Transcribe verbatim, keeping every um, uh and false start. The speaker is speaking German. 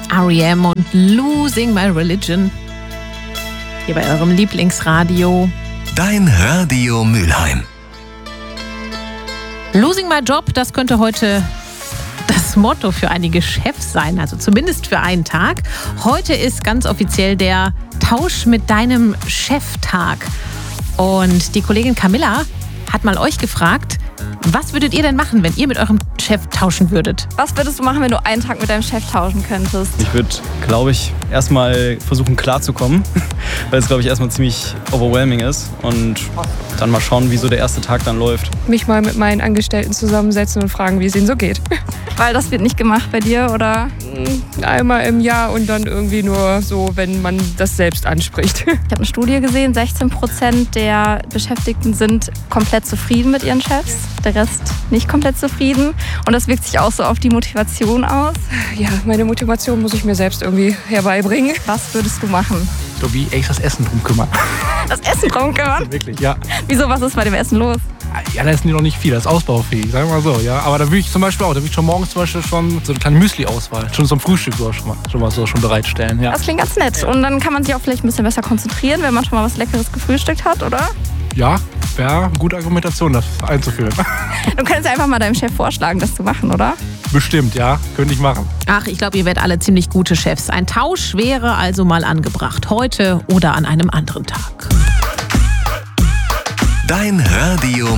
R E M und Losing My Religion. Hier bei eurem Lieblingsradio. Dein Radio Mülheim. Losing My Job, das könnte heute das Motto für einige Chefs sein, also zumindest für einen Tag. Heute ist ganz offiziell der Tausch mit deinem Cheftag. Und die Kollegin Camilla hat mal euch gefragt, was würdet ihr denn machen, wenn ihr mit eurem Chef tauschen würdet? Was würdest du machen, wenn du einen Tag mit deinem Chef tauschen könntest? Ich würde, glaube ich, erstmal versuchen klarzukommen, weil es, glaube ich, erstmal ziemlich overwhelming ist und dann mal schauen, wie so der erste Tag dann läuft. Mich mal mit meinen Angestellten zusammensetzen und fragen, wie es ihnen so geht. Weil das wird nicht gemacht bei dir, oder? Einmal im Jahr und dann irgendwie nur so, wenn man das selbst anspricht. Ich habe eine Studie gesehen, sechzehn Prozent der Beschäftigten sind komplett zufrieden mit ihren Chefs, der Rest nicht komplett zufrieden. Und das wirkt sich auch so auf die Motivation aus. Ja, meine Motivation muss ich mir selbst irgendwie herbeibringen. Was würdest du machen? So wie echt das Essen drum kümmern. Das Essen drum kümmern? Wirklich, ja. Wieso, was ist bei dem Essen los? Ja, da ist noch nicht viel, das ist ausbaufähig, sagen wir mal so, ja. Aber da würde ich zum Beispiel auch, da würde ich schon morgens zum Beispiel schon so eine kleine Müsli-Auswahl, schon zum Frühstück so schon mal, schon mal so schon bereitstellen, ja. Das klingt ganz nett. Und dann kann man sich auch vielleicht ein bisschen besser konzentrieren, wenn man schon mal was Leckeres gefrühstückt hat, oder? Ja, wäre eine gute Argumentation, das einzuführen. Du könntest einfach mal deinem Chef vorschlagen, das zu machen, oder? Bestimmt, ja, könnte ich machen. Ach, ich glaube, ihr werdet alle ziemlich gute Chefs. Ein Tausch wäre also mal angebracht, heute oder an einem anderen Tag. Dein Radio